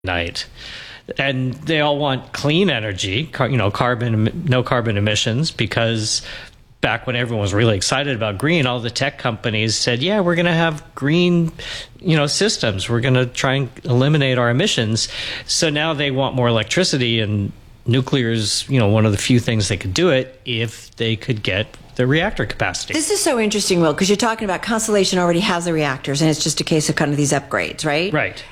night. And they all want clean energy, no carbon emissions, because back when everyone was really excited about green, all the tech companies said, yeah, we're going to have green, systems. We're going to try and eliminate our emissions. So now they want more electricity, and nuclear is, one of the few things they could do it if they could get the reactor capacity. This is so interesting, Will, because you're talking about Constellation already has the reactors, and it's just a case of kind of these upgrades, right? Right.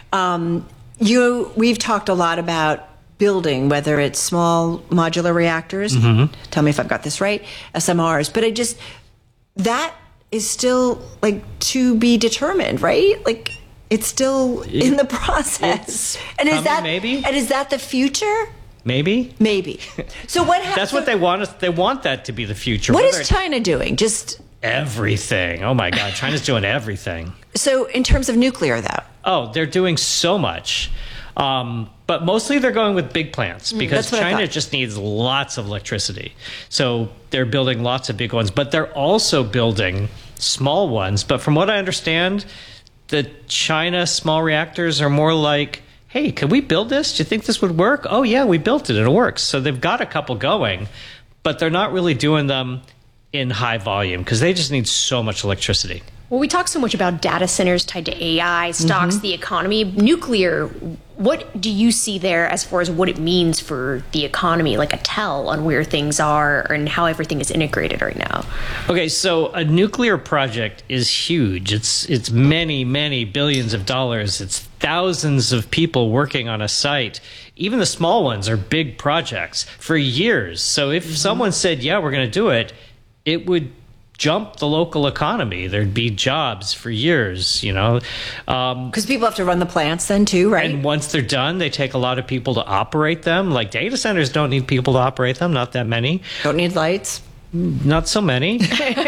We've talked a lot about building, whether it's small modular reactors, tell me if I've got this right, SMRs, but that is still to be determined, right? It's still in the process. And is that maybe? And is that the future? Maybe. So what happens? That's what they want. They want that to be the future. What is China doing? Just everything. Oh my God, China's doing everything. So in terms of nuclear, though? Oh, they're doing so much. But mostly they're going with big plants because China just needs lots of electricity. So they're building lots of big ones, but they're also building small ones. But from what I understand, the China small reactors are more like, hey, can we build this? Do you think this would work? Oh, yeah, we built it. It works. So they've got a couple going, but they're not really doing them in high volume because they just need so much electricity. Well, we talk so much about data centers tied to AI, stocks, the economy. Nuclear, what do you see there as far as what it means for the economy, like a tell on where things are and how everything is integrated right now? Okay, so a nuclear project is huge. It's many, many billions of dollars. It's thousands of people working on a site. Even the small ones are big projects for years. So if someone said, yeah, we're going to do it, it would jump the local economy. There'd be jobs for years, Because people have to run the plants then too, right? And once they're done, they take a lot of people to operate them. Like data centers don't need people to operate them, not that many. Don't need lights. Not so many.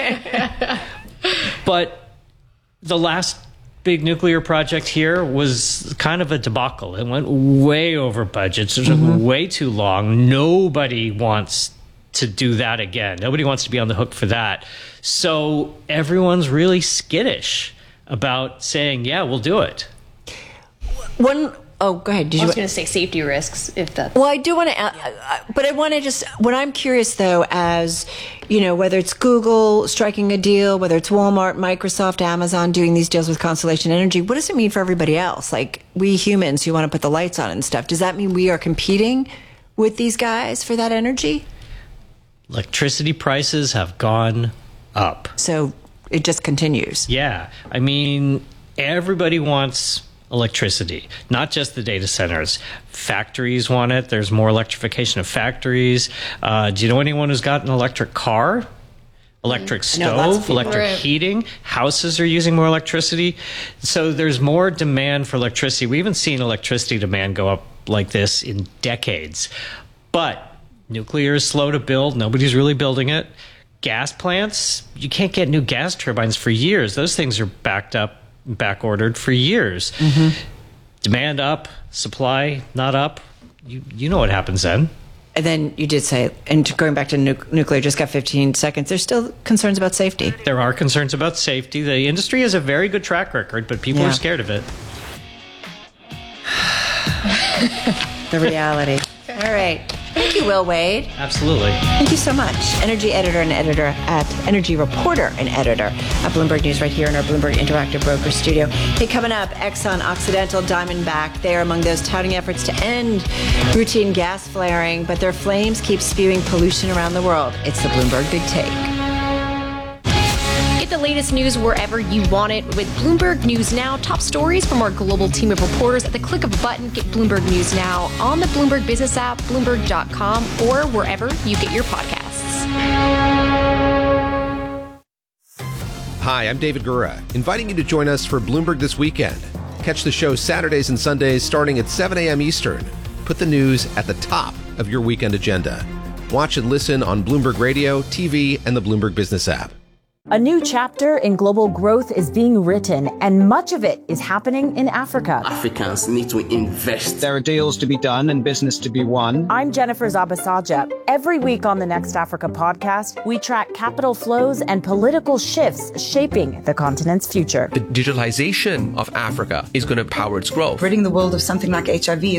But the last big nuclear project here was kind of a debacle. It went way over budget. It took way too long. Nobody wants to do that again. Nobody wants to be on the hook for that. So everyone's really skittish about saying, yeah, we'll do it. Go ahead. I was going to say safety risks, if that. Well, I do want to, but I want to just, what I'm curious though, as, whether it's Google striking a deal, whether it's Walmart, Microsoft, Amazon doing these deals with Constellation Energy, what does it mean for everybody else? Like we humans who want to put the lights on and stuff, does that mean we are competing with these guys for that energy? Electricity prices have gone up. So it just continues. Yeah. I mean, everybody wants electricity, not just the data centers. Factories want it. There's more electrification of factories. Do you know anyone who's got an electric car? Electric stove, electric heating. Houses are using more electricity. So there's more demand for electricity. We haven't seen electricity demand go up like this in decades. But nuclear is slow to build. Nobody's really building it. Gas plants, you can't get new gas turbines for years. Those things are back ordered for years. Demand up, supply not up. You know what happens then. And then you did say, and going back to nuclear, just got 15 seconds, there's still concerns about safety. There are concerns about safety. The industry has a very good track record, but people are scared of it. The reality. All right. Thank you, Will Wade. Absolutely. Thank you so much. Energy reporter and editor at Bloomberg News right here in our Bloomberg Interactive Broker Studio. Hey, coming up, Exxon, Occidental, Diamondback, they are among those touting efforts to end routine gas flaring, but their flames keep spewing pollution around the world. It's the Bloomberg Big Take. Get the latest news wherever you want it with Bloomberg News Now. Top stories from our global team of reporters at the click of a button. Get Bloomberg News Now on the Bloomberg Business app, Bloomberg.com, or wherever you get your podcasts. Hi, I'm David Gura, inviting you to join us for Bloomberg This Weekend. Catch the show Saturdays and Sundays starting at 7 a.m. Eastern. Put the news at the top of your weekend agenda. Watch and listen on Bloomberg Radio, TV, and the Bloomberg Business app. A new chapter in global growth is being written, and much of it is happening in Africa. Africans need to invest. There are deals to be done and business to be won. I'm Jennifer Zabasaja. Every week on the Next Africa podcast, we track capital flows and political shifts shaping the continent's future. The digitalization of Africa is going to power its growth. Ridding the world of something like HIV